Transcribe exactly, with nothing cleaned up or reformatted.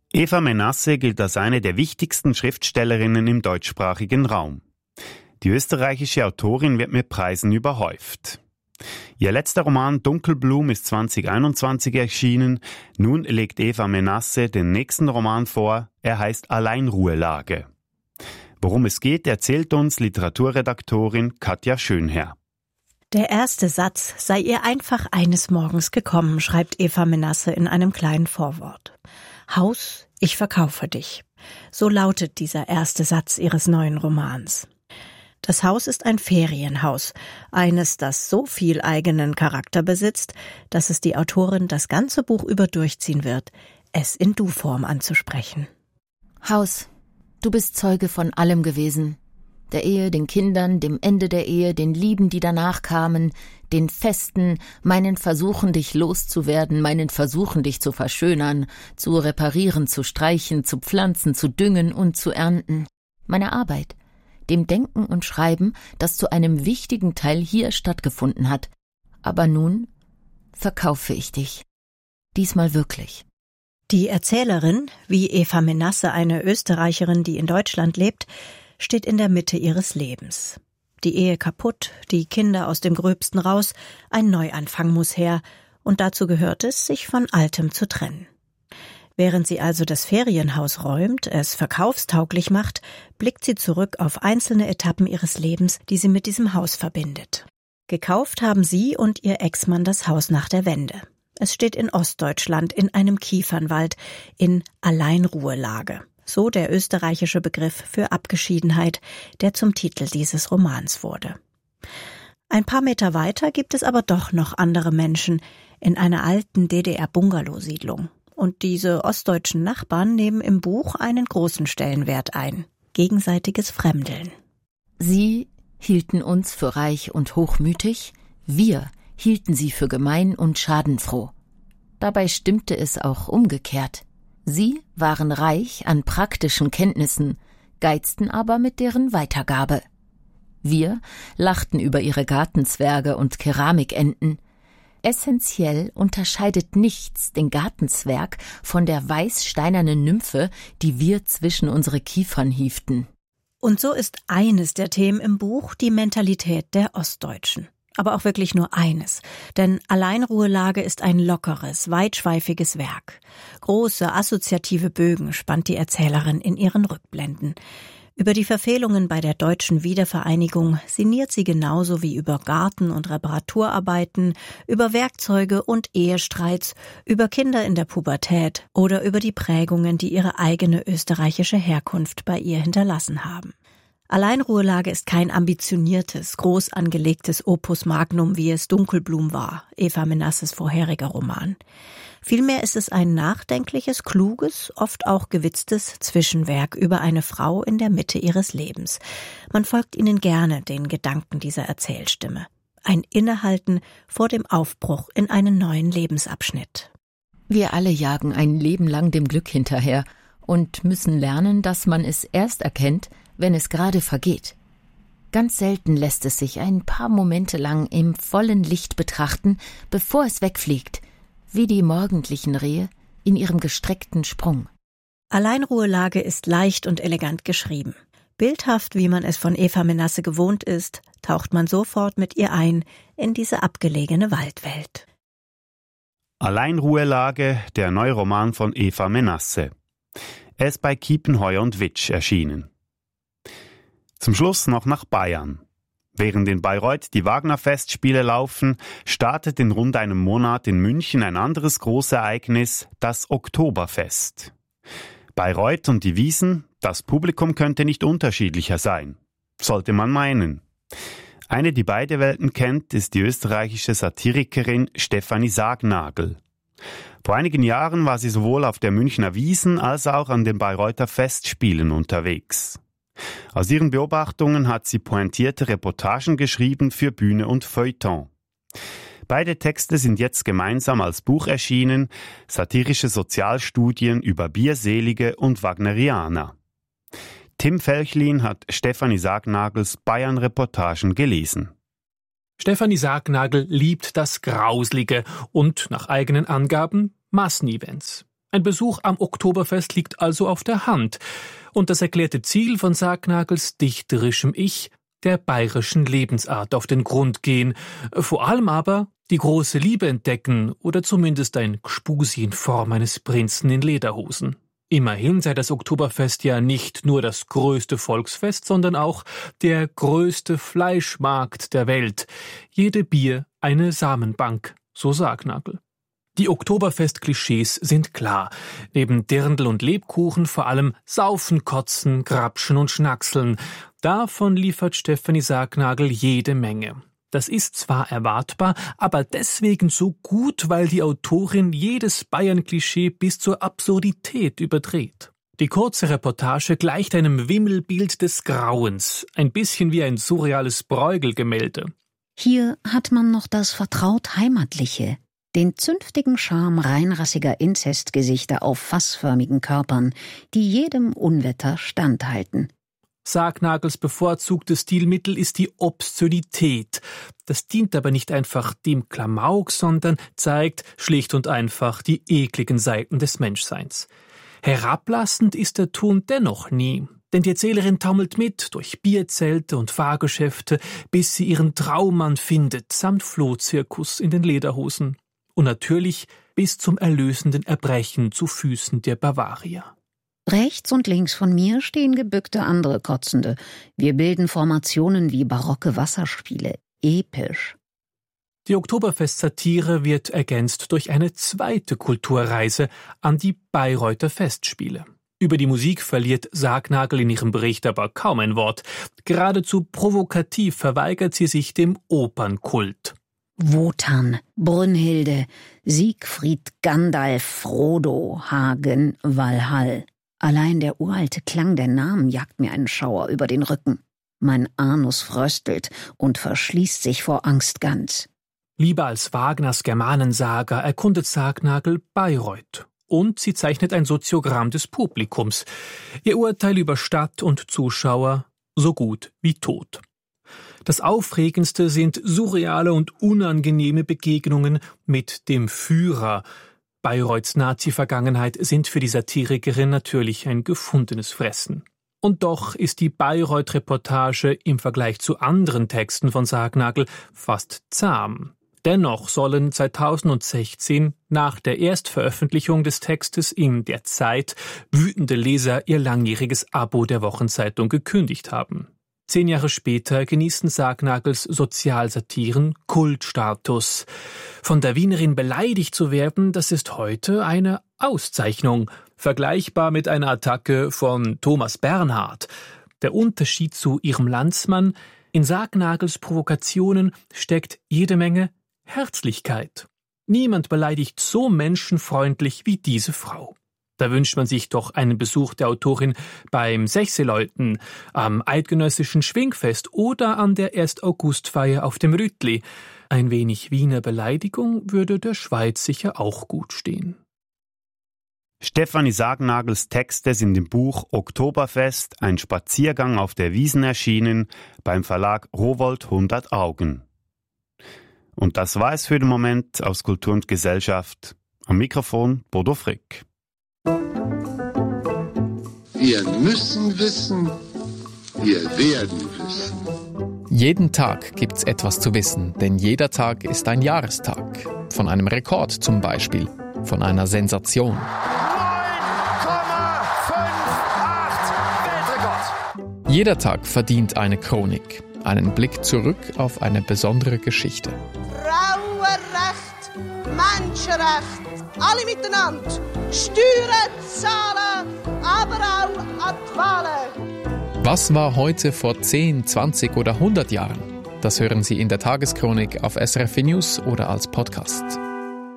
Eva Menasse gilt als eine der wichtigsten Schriftstellerinnen im deutschsprachigen Raum. Die österreichische Autorin wird mit Preisen überhäuft. Ihr letzter Roman Dunkelblum ist zwanzig einundzwanzig erschienen. Nun legt Eva Menasse den nächsten Roman vor. Er heißt Alleinruhelage. Worum es geht, erzählt uns Literaturredaktorin Katja Schönherr. Der erste Satz sei ihr einfach eines Morgens gekommen, schreibt Eva Menasse in einem kleinen Vorwort. Haus, ich verkaufe dich. So lautet dieser erste Satz ihres neuen Romans. Das Haus ist ein Ferienhaus, eines, das so viel eigenen Charakter besitzt, dass es die Autorin das ganze Buch über durchziehen wird, es in Du-Form anzusprechen. Haus, du bist Zeuge von allem gewesen. Der Ehe, den Kindern, dem Ende der Ehe, den Lieben, die danach kamen, den Festen, meinen Versuchen, dich loszuwerden, meinen Versuchen, dich zu verschönern, zu reparieren, zu streichen, zu pflanzen, zu düngen und zu ernten. Meine Arbeit, dem Denken und Schreiben, das zu einem wichtigen Teil hier stattgefunden hat. Aber nun verkaufe ich dich. Diesmal wirklich. Die Erzählerin, wie Eva Menasse, eine Österreicherin, die in Deutschland lebt, steht in der Mitte ihres Lebens. Die Ehe kaputt, die Kinder aus dem Gröbsten raus, ein Neuanfang muss her, und dazu gehört es, sich von Altem zu trennen. Während sie also das Ferienhaus räumt, es verkaufstauglich macht, blickt sie zurück auf einzelne Etappen ihres Lebens, die sie mit diesem Haus verbindet. Gekauft haben sie und ihr Ex-Mann das Haus nach der Wende. Es steht in Ostdeutschland in einem Kiefernwald, in Alleinruhelage. So der österreichische Begriff für Abgeschiedenheit, der zum Titel dieses Romans wurde. Ein paar Meter weiter gibt es aber doch noch andere Menschen in einer alten D D R-Bungalow-Siedlung. Und diese ostdeutschen Nachbarn nehmen im Buch einen großen Stellenwert ein. Gegenseitiges Fremdeln. Sie hielten uns für reich und hochmütig, wir hielten sie für gemein und schadenfroh. Dabei stimmte es auch umgekehrt. Sie waren reich an praktischen Kenntnissen, geizten aber mit deren Weitergabe. Wir lachten über ihre Gartenzwerge und Keramikenten. Essentiell unterscheidet nichts den Gartenzwerg von der weiß-steinernen Nymphe, die wir zwischen unsere Kiefern hieften. Und so ist eines der Themen im Buch die Mentalität der Ostdeutschen. Aber auch wirklich nur eines, denn Alleinruhelage ist ein lockeres, weitschweifiges Werk. Große, assoziative Bögen spannt die Erzählerin in ihren Rückblenden. Über die Verfehlungen bei der deutschen Wiedervereinigung sinniert sie genauso wie über Garten- und Reparaturarbeiten, über Werkzeuge und Ehestreits, über Kinder in der Pubertät oder über die Prägungen, die ihre eigene österreichische Herkunft bei ihr hinterlassen haben. Alleinruhelage ist kein ambitioniertes, groß angelegtes Opus Magnum, wie es Dunkelblum war, Eva Menasses vorheriger Roman. Vielmehr ist es ein nachdenkliches, kluges, oft auch gewitztes Zwischenwerk über eine Frau in der Mitte ihres Lebens. Man folgt ihnen gerne den Gedanken dieser Erzählstimme. Ein Innehalten vor dem Aufbruch in einen neuen Lebensabschnitt. Wir alle jagen ein Leben lang dem Glück hinterher und müssen lernen, dass man es erst erkennt, wenn es gerade vergeht. Ganz selten lässt es sich ein paar Momente lang im vollen Licht betrachten, bevor es wegfliegt, wie die morgendlichen Rehe in ihrem gestreckten Sprung. Alleinruhelage ist leicht und elegant geschrieben. Bildhaft, wie man es von Eva Menasse gewohnt ist, taucht man sofort mit ihr ein in diese abgelegene Waldwelt. Alleinruhelage, der neue Roman von Eva Menasse. Er ist bei Kiepenheuer und Witsch erschienen. Zum Schluss noch nach Bayern. Während in Bayreuth die Wagner-Festspiele laufen, startet in rund einem Monat in München ein anderes Großereignis, das Oktoberfest. Bayreuth und die Wiesn, das Publikum könnte nicht unterschiedlicher sein. Sollte man meinen. Eine, die beide Welten kennt, ist die österreichische Satirikerin Stefanie Sargnagel. Vor einigen Jahren war sie sowohl auf der Münchner Wiesn als auch an den Bayreuther Festspielen unterwegs. Aus ihren Beobachtungen hat sie pointierte Reportagen geschrieben für Bühne und Feuilleton. Beide Texte sind jetzt gemeinsam als Buch erschienen, satirische Sozialstudien über Bierselige und Wagnerianer. Tim Felchlin hat Stefanie Sargnagels Bayern-Reportagen gelesen. Stefanie Sargnagel liebt das Grauslige und, nach eigenen Angaben, Massenevents. Ein Besuch am Oktoberfest liegt also auf der Hand. Und das erklärte Ziel von Sargnagels dichterischem Ich, der bayerischen Lebensart auf den Grund gehen, vor allem aber die große Liebe entdecken oder zumindest ein Gspusi in Form eines Prinzen in Lederhosen. Immerhin sei das Oktoberfest ja nicht nur das größte Volksfest, sondern auch der größte Fleischmarkt der Welt. Jede Bier eine Samenbank, so Sargnagel. Die Oktoberfest-Klischees sind klar. Neben Dirndl und Lebkuchen vor allem Saufen, Kotzen, Grapschen und Schnackseln. Davon liefert Stefanie Sargnagel jede Menge. Das ist zwar erwartbar, aber deswegen so gut, weil die Autorin jedes Bayern-Klischee bis zur Absurdität überdreht. Die kurze Reportage gleicht einem Wimmelbild des Grauens, ein bisschen wie ein surreales Bruegel-Gemälde. Hier hat man noch das vertraut Heimatliche, den zünftigen Charme reinrassiger Inzestgesichter auf fassförmigen Körpern, die jedem Unwetter standhalten. Sargnagels bevorzugtes Stilmittel ist die Obszönität. Das dient aber nicht einfach dem Klamauk, sondern zeigt schlicht und einfach die ekligen Seiten des Menschseins. Herablassend ist der Ton dennoch nie, denn die Erzählerin taumelt mit durch Bierzelte und Fahrgeschäfte, bis sie ihren Traummann findet, samt Flohzirkus in den Lederhosen. Und natürlich bis zum erlösenden Erbrechen zu Füßen der Bavaria. Rechts und links von mir stehen gebückte andere Kotzende. Wir bilden Formationen wie barocke Wasserspiele. Episch. Die Oktoberfest-Satire wird ergänzt durch eine zweite Kulturreise an die Bayreuther Festspiele. Über die Musik verliert Sargnagel in ihrem Bericht aber kaum ein Wort. Geradezu provokativ verweigert sie sich dem Opernkult. Wotan, Brünnhilde, Siegfried, Gandalf, Frodo, Hagen, Valhall. Allein der uralte Klang der Namen jagt mir einen Schauer über den Rücken. Mein Anus fröstelt und verschließt sich vor Angst ganz. Lieber als Wagners Germanensaga erkundet Sargnagel Bayreuth. Und sie zeichnet ein Soziogramm des Publikums. Ihr Urteil über Stadt und Zuschauer so gut wie tot. Das Aufregendste sind surreale und unangenehme Begegnungen mit dem Führer. Bayreuths Nazi-Vergangenheit sind für die Satirikerin natürlich ein gefundenes Fressen. Und doch ist die Bayreuth-Reportage im Vergleich zu anderen Texten von Sargnagel fast zahm. Dennoch sollen zweitausendsechzehn, nach der Erstveröffentlichung des Textes in der Zeit, wütende Leser ihr langjähriges Abo der Wochenzeitung gekündigt haben. Zehn Jahre später genießen Sargnagels Sozialsatiren Kultstatus. Von der Wienerin beleidigt zu werden, das ist heute eine Auszeichnung, vergleichbar mit einer Attacke von Thomas Bernhard. Der Unterschied zu ihrem Landsmann: in Sargnagels Provokationen steckt jede Menge Herzlichkeit. Niemand beleidigt so menschenfreundlich wie diese Frau. Da wünscht man sich doch einen Besuch der Autorin beim Sechseläuten, am eidgenössischen Schwingfest oder an der Erst-August-Feier auf dem Rütli. Ein wenig Wiener Beleidigung würde der Schweiz sicher auch gut stehen. Stefanie Sargnagels Texte sind im Buch Oktoberfest, ein Spaziergang auf der Wiesn erschienen, beim Verlag Rowohlt hundert Augen. Und das war es für den Moment aus Kultur und Gesellschaft. Am Mikrofon Bodo Frick. Wir müssen wissen, wir werden wissen. Jeden Tag gibt's etwas zu wissen, denn jeder Tag ist ein Jahrestag. Von einem Rekord zum Beispiel, von einer Sensation. neun Komma acht Weltrekord! Jeder Tag verdient eine Chronik, einen Blick zurück auf eine besondere Geschichte. Frauenrecht, Menschenrecht, alle miteinander. Steuern, zahlen, aber auch an die Wahlen. Was war heute vor zehn, zwanzig oder hundert Jahren? Das hören Sie in der Tageschronik auf S R F News oder als Podcast.